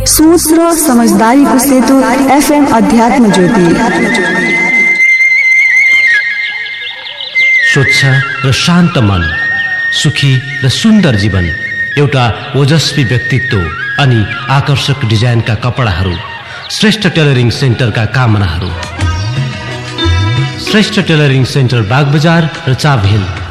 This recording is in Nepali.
सोच र समझदारीको सेतु FM अध्यात्म ज्योति। स्वच्छ र शान्त मन, सुखी र सुन्दर जीवन, एउटा ओजस्वी व्यक्तित्व अनि आकर्षक डिजाइनका कपडाहरू, Shrestha tailoring सेन्टरका कामनाहरू। Shrestha tailoring centre Bagbazar र चाभेल।